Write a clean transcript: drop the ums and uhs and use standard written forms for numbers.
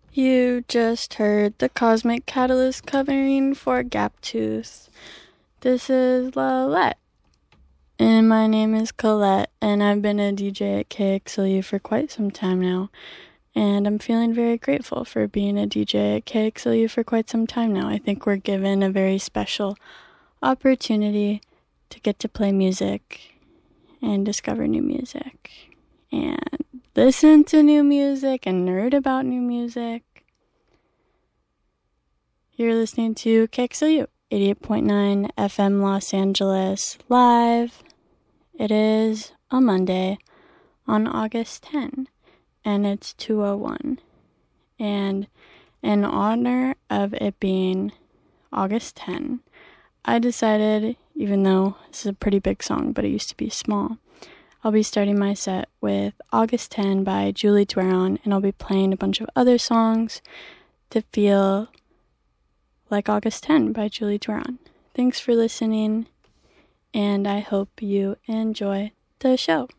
You just heard the Cosmic Catalyst covering for Gaptooth. This is Lalette. And my name is Colette, and I've been a DJ at KXLU for quite some time now. And I'm feeling very grateful for being a DJ at KXLU for quite some time now. I think we're given a very special opportunity to get to play music and discover new music and listen to new music and nerd about new music. You're listening to KXLU 88.9 FM Los Angeles live. It is a Monday on August 10, and it's 2:01. And in honor of it being August 10, I decided, even though this is a pretty big song, but it used to be small, I'll be starting my set with August 10 by Julie Turon, and I'll be playing a bunch of other songs to feel like August 10 by Julie Turon. Thanks for listening, and I hope you enjoy the show.